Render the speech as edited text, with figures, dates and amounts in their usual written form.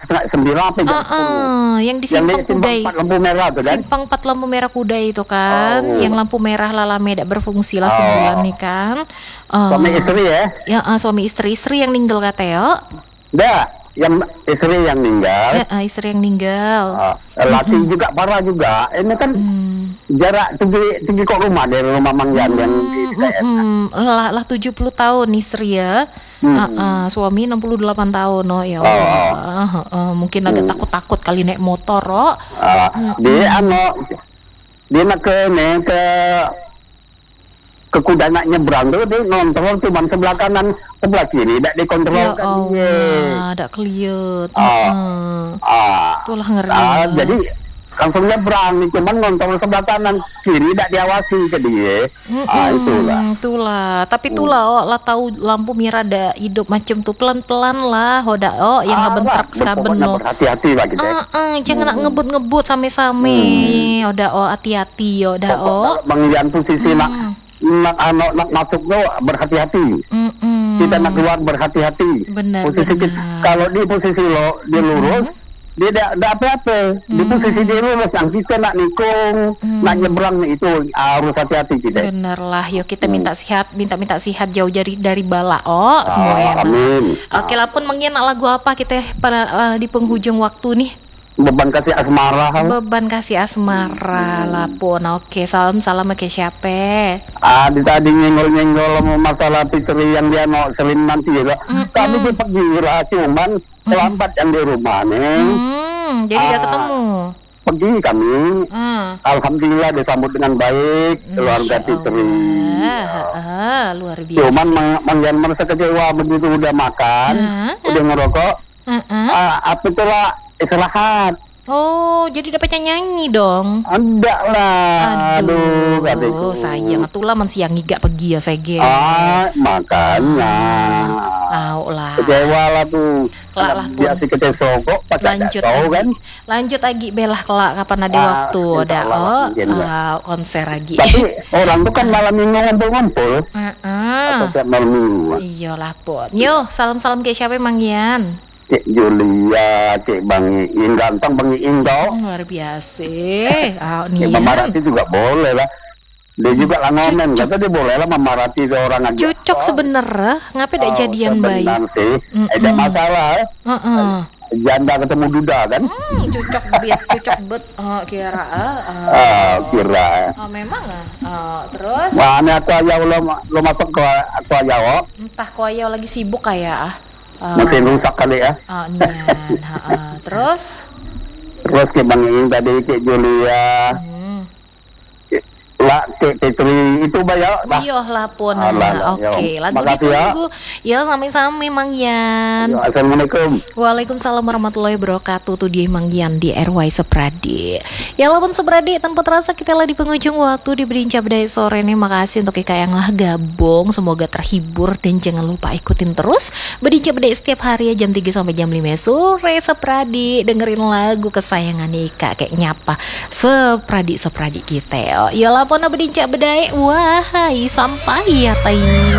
9 apa jam 10. Yang di Yang di Simpang simpang Kudai. 4 lampu merah tuh kan. Simpang 4 lampu merah Kudai itu kan, Oh. yang lampu merah lalame tidak berfungsi lah Oh. sebulan nih kan. Suami istri ya? Ya, suami istri yang meninggal katanya. Enggak, yang istri yang meninggal. Ya, istri yang meninggal. Laki juga parah juga. Ini kan jarak tinggi kok rumah dari rumah Mang Jan yang di daerah. Lah 70 tahun istri ya. Suami 68 tahun. Oh ya Allah. Mungkin agak takut-takut kali naik motor, oh. Dia nak ke kuda nak nyebrang tuh dia ngontrol cuma sebelah kanan sebelah kiri tidak dikontrol Ya kan Allah, ada keliut. Itulah ngeri. Jadi langsung nyebrang cuman ngontrol sebelah kanan kiri tidak diawasi ke dia. Itulah. Tapi itulah lah tahu lampu merah ada hidup macam tuh pelan-pelan lah. Yang ngebentrek saben lo. Berhati-hati lah kita. Jangan nak ngebut-ngebut same-same. Hati-hati Kalau Bang posisi nak masuk tuh berhati-hati. Kita nak keluar berhati-hati. Benar. Kalau di posisi lo dia lurus, dia tidak apa-apa. Di posisi dia lurus, yang kita nak nikung, nak nyebrang itu harus hati-hati kita. Bener lah, yuk kita minta sihat jauh dari bala semua ya. Amin. Oke lah pun mengian lagu apa kita pada di penghujung waktu nih. Beban kasih asmara. Beban kasih asmara lah pun. Oke, salam ke siapa? Tadi nyenggol masalah Fitri yang dia mau selin nanti ya. Kami di pergi cuman terlambat yang di rumah nih. Jadi udah ketemu. Pergi kami. Alhamdulillah disambut dengan baik keluarga Fitri. Luar biasa. Cuman Mang merasa kecewa begitu udah makan, udah ngerokok. Apa itulah istirahat. Oh, jadi dapatnya nyanyi dong. Enggak lah. Aduh, sayang itulah mensiang gak pergi ya saya. Makanya. Lah. Kecewa lah tuh. Kelak lah pun. Biasa kecewa kok. Lanjut lagi belah kelak kapan ada waktu ada konser lagi. Tapi orang tuh kan malam minggu ngumpul-ngumpul. Atau tiap malam minggu. Iyalah pun. Yo, salam ke siapa Mang Yan? Cik Julia, Cik Bang Iin, ganteng Bang Iin tau. Luar biasa. Cik Mama Rati juga boleh lah. Dia juga langonen, kata dia boleh lah Mama Rati seorang aja. Cocok sebenarnya, ngapain tidak jadian bayi? Sih, ada masalah. Janda ketemu duda kan? Cocok bet. Kira. Memang terus. Wah, ini aku aja lo masuk ke aku aja. Entah kau aja lagi sibuk kayak. Mungkin rusak kali ya. Terus ke Bang Iin tadi Cik Julia. Lah Cik Fitri itu bayar lah. Iya lah pun. Oke, lagu ditunggu. Ya sami-sami Mang Yan. Assalamualaikum. Waalaikumsalam warahmatullahi wabarakatuh. Tuh dia Mang Yan di RY Sepradi. Ya walaupun Sepradi tanpa terasa kita lah di penghujung waktu di Berbincang Bedai sore ini. Makasih untuk Ika yang lah gabung. Semoga terhibur dan jangan lupa ikutin terus Berbincang Bedai setiap hari ya jam 3 sampai jam 5 sore Sepradi. Dengerin lagu kesayangan Ika kayak nyapa Sepradi kita. Ya lah pun Berbincang Bedai. Wahai sampai ya tai.